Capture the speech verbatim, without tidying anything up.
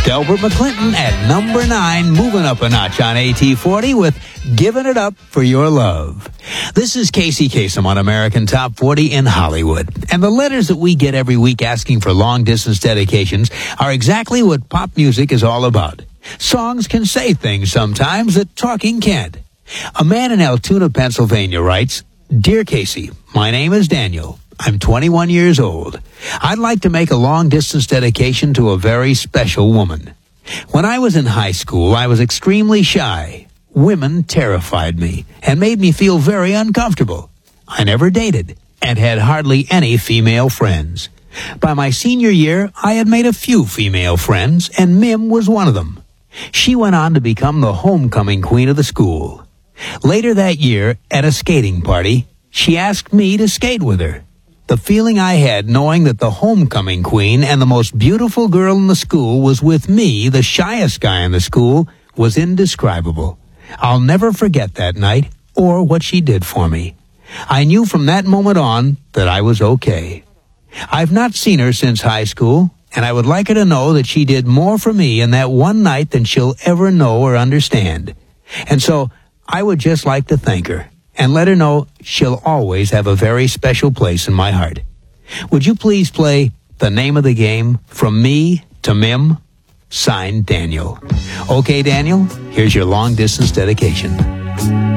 Delbert McClinton at number nine, moving up a notch on A T forty with Giving It Up for Your Love. This is Casey Kasem on American Top forty in Hollywood. And the letters that we get every week asking for long-distance dedications are exactly what pop music is all about. Songs can say things sometimes that talking can't. A man in Altoona, Pennsylvania writes, Dear Casey, my name is Daniel. I'm twenty-one years old. I'd like to make a long-distance dedication to a very special woman. When I was in high school, I was extremely shy. Women terrified me and made me feel very uncomfortable. I never dated and had hardly any female friends. By my senior year, I had made a few female friends, and Mim was one of them. She went on to become the homecoming queen of the school. Later that year, at a skating party, she asked me to skate with her. The feeling I had knowing that the homecoming queen and the most beautiful girl in the school was with me, the shyest guy in the school, was indescribable. I'll never forget that night or what she did for me. I knew from that moment on that I was okay. I've not seen her since high school, and I would like her to know that she did more for me in that one night than she'll ever know or understand. And so I would just like to thank her and let her know she'll always have a very special place in my heart. Would you please play The Name of the Game, From Me to Mim? Signed, Daniel. Okay, Daniel, here's your long-distance dedication.